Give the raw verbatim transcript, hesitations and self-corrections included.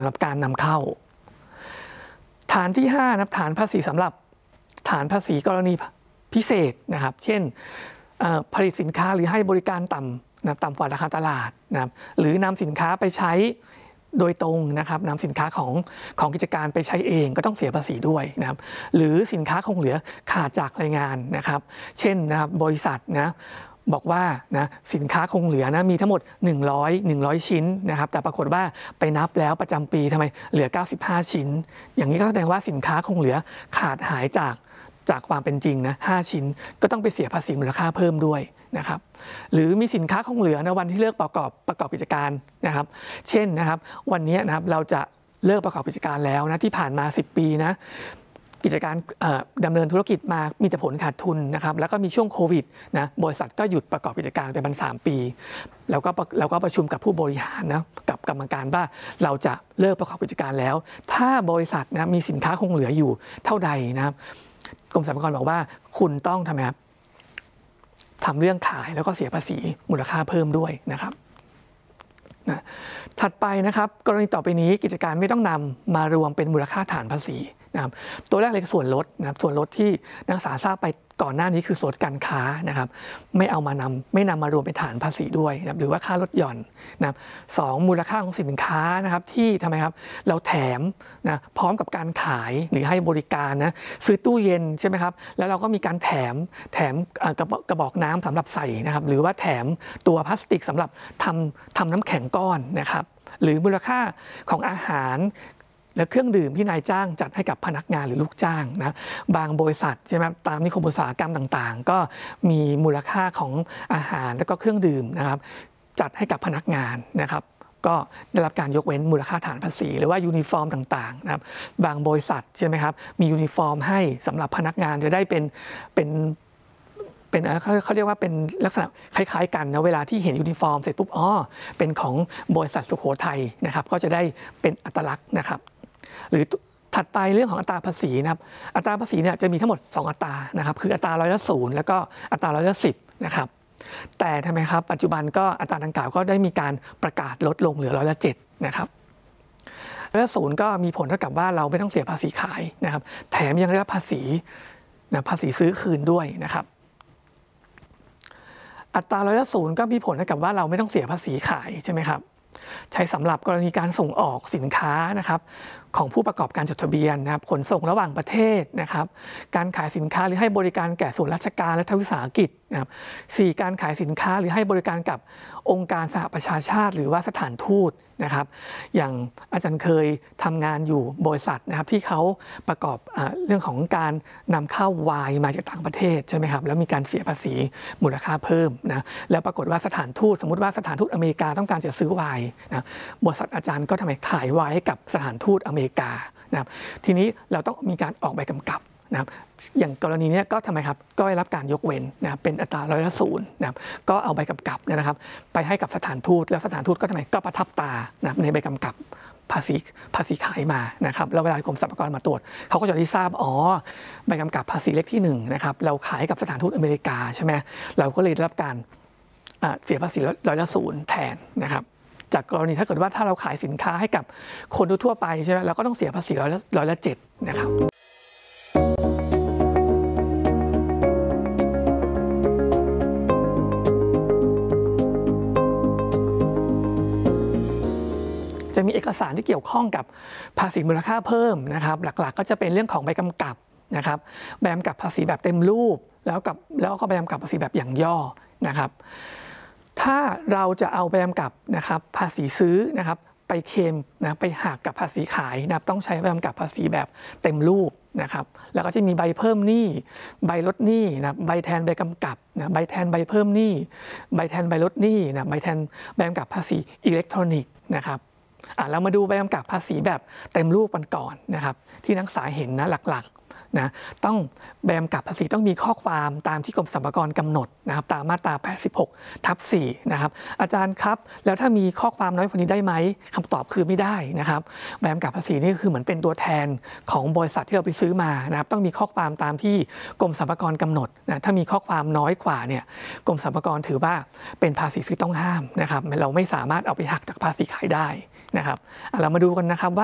สำหรับการนำเข้าฐานที่ห้านะฐานภาษีสำหรับฐานภาษีกรณีพิเศษนะครับเช่นผลิตสินค้าหรือให้บริการต่ำนะต่ำกว่าราคาตลาดนะครับหรือนำสินค้าไปใช้โดยตรงนะครับนำสินค้าของของกิจการไปใช้เองก็ต้องเสียภาษีด้วยนะครับหรือสินค้าคงเหลือขาดจากรายงานนะครับเช่นนะครับบริษัทนะบอกว่านะสินค้าคงเหลือนะมีทั้งหมดหนึ่งร้อย หนึ่งร้อยชิ้นนะครับแต่ปรากฏว่าไปนับแล้วประจำปีทำไมเหลือเก้าสิบห้าชิ้นอย่างนี้ก็แสดงว่าสินค้าคงเหลือขาดหายจากจากความเป็นจริงนะห้าชิ้นก็ต้องไปเสียภาษีมูลค่าเพิ่มด้วยนะครับหรือมีสินค้าคงเหลือในวันที่เลิกประกอบประกอบกิจการนะครับเช่นนะครับวันนี้นะครับเราจะเลิกประกอบกิจการแล้วนะที่ผ่านมาสิบปีนะกิจการดำเนินธุรกิจมามีแต่ผลขาดทุนนะครับแล้วก็มีช่วงโควิดนะบริษัทก็หยุดประกอบกิจการไปมันสามปีแล้วก็เราก็ประชุมกับผู้บริหารนะกับกรรมการว่าเราจะเลิกประกอบกิจการแล้วถ้าบริษัทนะมีสินค้าคงเหลืออยู่เท่าใดนะครับกรมสรรพากรบอกว่าคุณต้องทำไมครับทำเรื่องขายแล้วก็เสียภาษีมูลค่าเพิ่มด้วยนะครับนะถัดไปนะครับกรณีต่อไปนี้กิจการไม่ต้องนำมารวมเป็นมูลค่าฐานภาษีนะครับตัวแรกเลยส่วนลดนะครับส่วนลดที่นักศึกษาทราบไปก่อนหน้านี้คือส่วนการค้านะครับไม่เอามานำไม่นำมารวมเป็นฐานภาษีด้วยนะครับหรือว่าค่าลดหย่อนนะครับสองมูลค่าของสินค้านะครับที่ทำไมครับเราแถมนะพร้อมกับการขายหรือให้บริการนะซื้อตู้เย็นใช่ไหมครับแล้วเราก็มีการแถมแถมกระบอกน้ำสำหรับใส่นะครับหรือว่าแถมตัวพลาสติกสำหรับทำทำน้ำแข็งก้อนนะครับหรือมูลค่าของอาหารและเครื่องดื่มที่นายจ้างจัดให้กับพนักงานหรือลูกจ้างนะบางบริษัทใช่ไหมตามนิคมอุตสาหกรรมต่างๆก็มีมูลค่าของอาหารและก็เครื่องดื่มนะครับจัดให้กับพนักงานนะครับก็ได้รับการยกเว้นมูลค่าฐานภาษีหรือว่ายูนิฟอร์มต่างๆนะครับบางบริษัทใช่ไหมครับมียูนิฟอร์มให้สำหรับพนักงานจะได้เป็นเป็นเป็นเขาเขาเรียกว่าเป็นลักษณะคล้ายๆกันนะเวลาที่เห็นยูนิฟอร์มเสร็จปุ๊บอ๋อเป็นของบริษัทสุโขทัยนะครับก็จะได้เป็นอัตลักษณ์นะครับหรือถัดไปเรื่องของอัตราภาษีนะครับอัตราภาษีเนี่ยจะมีทั้งหมดสองอัตรานะครับคืออัตราร้อยละศูนย์แล้วก็อัตราร้อยละสิบนะครับแต่ทำไมครับปัจจุบันก็อัตราดังกล่าวก็ได้มีการประกาศลดลงเหลือร้อยละเจ็ดนะครับร้อยละศูนย์ก็มีผลเท่ากับว่าเราไม่ต้องเสียภาษีขายนะครับแถมยังได้รับภาษีนะภาษีซื้อคืนด้วยนะครับอัตราร้อยละศูนย์ก็มีผลเท่ากับว่าเราไม่ต้องเสียภาษีขายใช่ไหมครับใช้สำหรับกรณีการส่งออกสินค้านะครับของผู้ประกอบการจดทะเบียนนะครับขนส่งระหว่างประเทศนะครับการขายสินค้าหรือให้บริการแก่ส่วนราชการและทวิสาหกิจนะครับสี่การขายสินค้าหรือให้บริการกับองค์การสหประชาชาติหรือว่าสถานทูตนะครับอย่างอาจารย์เคยทำงานอยู่บริษัทนะครับที่เขาประกอบเรื่องของการนำเข้าไวน์มาจากต่างประเทศใช่ไหมครับแล้วมีการเสียภาษีมูลค่าเพิ่มนะแล้วปรากฏว่าสถานทูตสมมติว่าสถานทูตอเมริกาต้องการจะซื้อไวน์นะบริษัทอาจารย์ก็ทำไมขายไวน์ให้กับสถานทูตอเมริกานะครับทีนี้เราต้องมีการออกใบกำกับนะครับอย่างกรณีนี้ก็ทำไมครับก็ได้รับการยกเว้นนะครับเป็นอัตราร้อยละศูนย์นะครับก็เอาใบกำกับนะครับไปให้กับสถานทูตแล้วสถานทูตก็ทำไมก็ประทับตานะในใบกำกับภาษีภาษีขายมานะครับแล้วเวลากรมสรรพากรมาตรวจเขาก็จะได้ทราบอ๋อใบกำกับภาษีเลขที่หนึ่งนะครับเราขายกับสถานทูตอเมริกาใช่ไหมเราก็เลยได้รับการเสียภาษีร้อยละศูนย์แทนนะครับจากกรณีถ้าเกิดว่าถ้าเราขายสินค้าให้กับคนทั่วไปใช่ไหมเราก็ต้องเสียภาษีร้อยละร้อยละเจ็ดนะครับจะมีเอกสารที่เกี่ยวข้องกับภาษีมูลค่าเพิ่มนะครับหลักๆก็จะเป็นเรื่องของใบกำกับนะครับใบกำกับภาษีแบบเต็มรูปแล้วกับแล้วก็ใบกำกับภาษีแบบอย่างย่อนะครับถ้าเราจะเอาใบกำกับนะครับภาษีซื้อนะครับไปเคลมนะไปหักกับภาษีขายนะครับต้องใช้ใบกำกับภาษีแบบเต็มรูปนะครับแล้วก็จะมีใบเพิ่มหนี้ใบลดหนี้นะใบแทนใบกำกับนะใบแทนใบเพิ่มหนี้ใบแทนใบลดหนี้นะใบแทนใบกำกับภาษีอิเล็กทรอนิกส์นะครับเรามาดูใบกำกับภาษีแบบเต็มรูปกันก่อนนะครับที่นักศึกษาเห็นนะหลักๆนะต้องใบกำกับภาษีต้องมีข้อความตามที่กรมสรรพากรกำหนดนะครับตามมาตราแปดสิบหกทับสี่นะครับอาจารย์ครับแล้วถ้ามีข้อความน้อยกว่านี้ได้ไหมคำตอบคือไม่ได้นะครับใบกำกับภาษีนี่คือเหมือนเป็นตัวแทนของบริษัทที่เราไปซื้อมานะครับต้องมีข้อความตามที่กรมสรรพากรกำหนดนะถ้ามีข้อความน้อยกว่าเนี่ยกรมสรรพากรถือว่าเป็นภาษีที่ต้องห้ามนะครับเราไม่สามารถเอาไปหักจากภาษีขายได้นะครับเรามาดูกันนะครับว่า